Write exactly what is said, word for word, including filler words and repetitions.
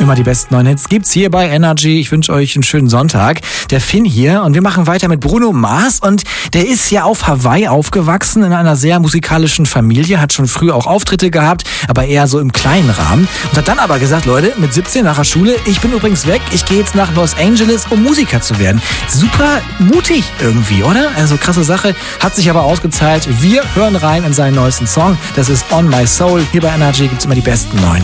Immer die besten neuen Hits gibt's hier bei Energy. Ich wünsche euch einen schönen Sonntag. Der Finn hier und wir machen weiter mit Bruno Mars und der ist ja auf Hawaii aufgewachsen in einer sehr musikalischen Familie, hat schon früh auch Auftritte gehabt, aber eher so im kleinen Rahmen und hat dann aber gesagt, Leute, mit siebzehn nach der Schule, ich bin übrigens weg, ich gehe jetzt nach Los Angeles, um Musiker zu werden. Super mutig irgendwie, oder? Also krasse Sache, hat sich aber ausgezahlt. Wir hören rein in seinen neuesten Song, das ist On My Soul. Hier bei Energy gibt's immer die besten neuen